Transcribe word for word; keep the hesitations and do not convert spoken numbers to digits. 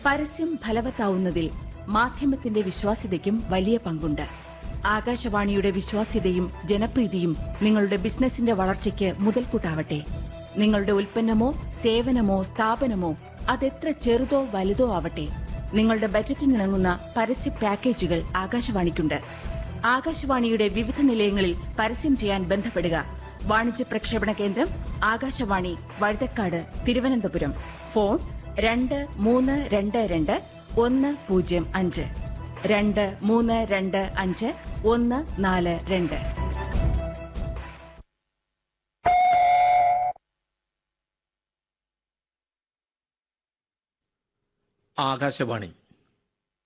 പരസ്യം ഫലവത്താവുന്നതിൽ മാധ്യമത്തിന്റെ വിശ്വാസ്യതയ്ക്കും വലിയ പങ്കുണ്ട്. ആകാശവാണിയുടെ വിശ്വാസ്യതയും ജനപ്രീതിയും നിങ്ങളുടെ ബിസിനസിന്റെ വളർച്ചയ്ക്ക് മുതൽക്കൂട്ടാവട്ടെ. നിങ്ങളുടെ ഉൽപ്പന്നമോ സേവനമോ സ്ഥാപനമോ അതെത്ര ചെറുതോ വലുതോ ആവട്ടെ, നിങ്ങളുടെ ബജറ്റിനിണങ്ങുന്ന പരസ്യ പാക്കേജുകൾ ആകാശവാണിക്കുണ്ട്. ആകാശവാണിയുടെ വിവിധ നിലയങ്ങളിൽ പരസ്യം ചെയ്യാൻ ബന്ധപ്പെടുക. വാണിജ്യ പ്രക്ഷേപണ കേന്ദ്രം ആകാശവാണി, വഴുതക്കാട്, തിരുവനന്തപുരം. ഫോൺ രണ്ട് മൂന്ന് രണ്ട് രണ്ട് ഒന്ന് പൂജ്യം അഞ്ച് രണ്ട് മൂന്ന് രണ്ട് അഞ്ച് ഒന്ന് നാല് രണ്ട്. ആകാശവാണി